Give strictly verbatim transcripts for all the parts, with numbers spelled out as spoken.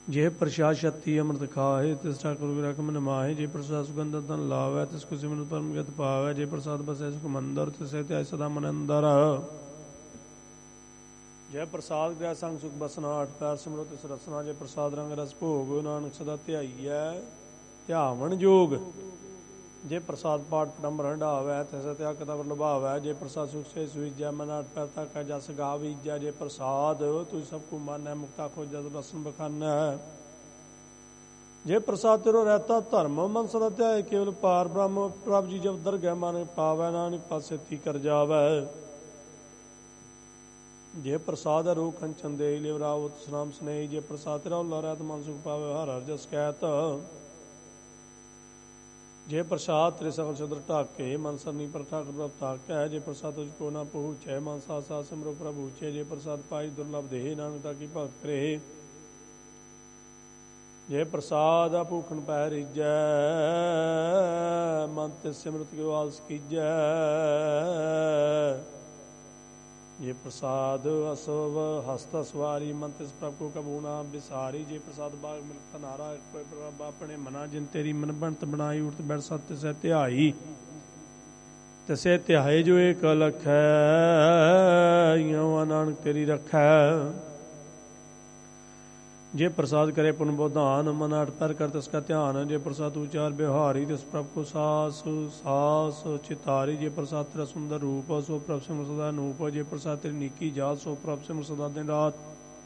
ਜੇ ਪ੍ਰਸ਼ਾਦ ਸ਼ਕਤੀ ਅੰਮ੍ਰਿਤ ਖਾਏ ਤਿਸ ਠਾਕੁਰ ਰਕਮ ਨਮਾਏ। ਜੇ ਪ੍ਰਸਾਦ ਸੁਗੰਧ ਤਨ ਲਾਵੈ ਤਿਸ ਕੋ ਸਿਮਰਤ ਪਰਮਗਤ ਪਾਵੈ। ਜੇ ਪ੍ਰਸਾਦ ਬਸੈ ਸੁਖ ਮੰਦਰ ਤਿਸੈ ਧਿਆਇ ਸਦਾ ਮਨ ਅੰਦਰ। ਜੈ ਪ੍ਰਸਾਦ ਗ੍ਰਹਿ ਸੰਗ ਸੁਖ ਬਸਨਾ ਆਠ ਪੈਰ ਸਿਮਰੋ ਤਿਸ ਰਸਨਾ। ਜੇ ਪ੍ਰਸਾਦ ਰੰਗ ਰਸ ਭੋਗ ਨਾਨਕ ਸਦਾ ਧਿਆਈਐ ਧਿਆਵਨ ਜੋਗ। ਜੇ ਪ੍ਰਸਾਦ ਪਾਠ ਪਟੰਬਰ ਹੰਢਾਵੈ ਤਿਸੈ ਧਿਆ ਕਦਾ ਲੁਭਾਵੈ। ਜੇ ਪ੍ਰਸਾਦ ਸੁਖ ਸੇ ਸੁਈਜੈ ਮਨ ਆਠ ਪੈਰ ਤਕ ਜਸ ਗਾਵੀਜੈ। ਜੇ ਪ੍ਰਸਾਦ ਤੁਝ ਸਭ ਕੋ ਮਾਨੈ ਮੁਕਤਾ ਖੋਜੈ ਰਸਨ ਬਖਾਨੈ। ਜੇ ਪ੍ਰਸਾਦ ਤੇਰੋ ਰਹਿਤਾ ਧਰਮ ਮਨ ਸਦਾ ਧਿਆਏ ਕੇਵਲ ਪਾਰ ਬ੍ਰਹਮ। ਪ੍ਰਭ ਜੀ ਜਬ ਦਰਗਹਿ ਮਨ ਪਾਵੈ ਨਾਨਕ ਪਾਸੇ ਤੀ ਕਰ ਜਾਵੈ। ਜੇ ਪ੍ਰਸਾਦ ਰੋਗ ਕੰਚਨ ਦੇ ਲਿਵ ਰਾਵਤ ਸਨਾਮ ਸਨੇਹੀ। ਜੇ ਪ੍ਰਸਾਦ ਤੇਰਾ ਹੁਲਾ ਰਹਿਤ ਮਨ ਸੁਖ ਪਾਵੇ ਹਰ ਹਰ ਜਸ ਕਹਿਤ। ਜੇ ਪ੍ਰਸਾਦ ਤੇਰੇ ਸਗਲ ਸੁਦਰ ਢਾਕੇ ਮਨ ਸਰਨੀ ਪਰ ਠਾਕੁਰ ਪ੍ਰਭ ਤਾਕੈ। ਜੇ ਪ੍ਰਸਾਦ ਤੁਝ ਕੋ ਨਾ ਪਹੁੰਚੈ ਮਨ ਸਾਥ ਸਾਥ ਸਿਮਰੋ ਪ੍ਰਭੂ ਉਚੈ। ਜੇ ਪ੍ਰਸਾਦ ਪਾਈ ਦੁਰਲਭ ਦੇ ਨਾਨਕ ਤਾ ਕੀ ਭਗਤ ਕਰੇ। ਜੇ ਪ੍ਰਸਾਦ ਭੂਖਣ ਪੈ ਰੀਜੈ ਮਨ ਤੇ ਸਿਮਰਤ ਕਿਉ ਆਲਸ ਕੀਜੈ। ਜੇ ਪ੍ਰਸਾਦ ਅਸਵ ਹਸਤ ਸਵਾਰੀ ਮਨ ਤਿਸ ਪ੍ਰਭ ਕੋ ਕਬੂ ਨਾ ਬਿਸਾਰੀ। ਜੇ ਪ੍ਰਸਾਦ ਬਾਗ ਮਿਲਤ ਨਾਰਾ ਕੋਈ ਪ੍ਰਭ ਆਪਣੇ ਮਨਾ ਜਿਨ ਤੇਰੀ ਮਨ ਬਣਤ ਬਣਾਈ। ਉਠਤ ਬੈਠ ਸਤ ਤਿਸੈ ਧਿਆਈ ਤਿਸੈ ਧਿਆਏ ਜੋ ਏਕ ਲਖੈ। ਇਉ ਨਾਨਕ ਤੇਰੀ ਰਖੈ। ਜੇ ਪ੍ਰਸਾਦ करे पुन बोधान मन अट पैर कर तिसका ध्यान। जे प्रसाद उचार बिहारी तिस प्रभ को सास सास चितारी। जे प्रसाद तेरा सुंदर रूप सो प्रभ सिमर सदा नूप। जे प्रसाद तेरी नीकी जात सो प्रभ सिमर सदा दिन रात।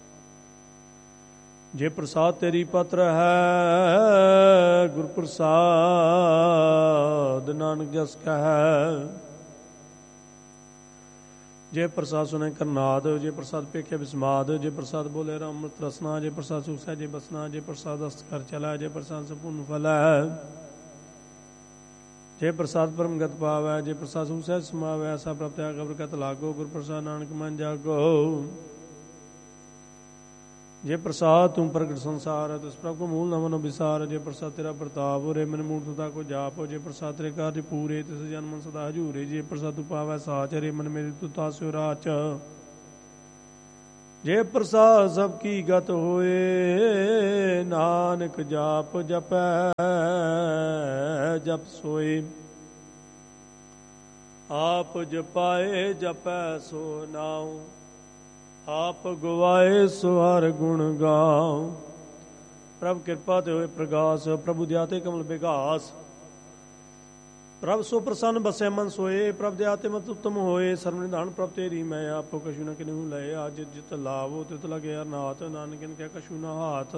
जे प्रसाद तेरी पत्र है गुर प्रसाद नानक जस कहै। जे प्रसाद सुने करनाद। जे प्रसाद पेखे विस्माद। जे प्रसाद बोले अमृत रसना। जे प्रसाद सुख सहजे बसना। जे प्रसाद अस्त कर चला। जे प्रसाद संपूर्ण फल है। जे प्रसाद परम गत पावै। जे प्रसाद सुख सहज समावै। ऐसा प्रभ त्या कबर कत लागो गुर प्रसाद नानक मन जागो। जे प्रसाद तुम प्रगट संसार तिस प्रभ को मूल नमन विसार। जे प्रसाद तेरा प्रताप रे मन मूर्खता को जाप। जे प्रसाद तेरे कार्य पूरे तिस जन मन सदा हजूरे। जे प्रसाद तू पावै साच रे मन मेरे तू तास्यो राच। जे प्रसाद सब की गत होए नानक जाप जपै जप सोए। आप जपाए जपै सो नाउ। आप गवाए सो हर गुण गाओ। प्रभ कृपा ते होए प्रगास प्रभु दयाते कमल विगास। प्रभ सो प्रसन्न बसे मन सोए। प्रभ दयाते मत उत्तम होए। सर्व निधान प्रभ तेरी मैं आपो कछु न किन्हू लय। आज जित लावो तित लगे नाथ नानक इनके कछु न हाथ।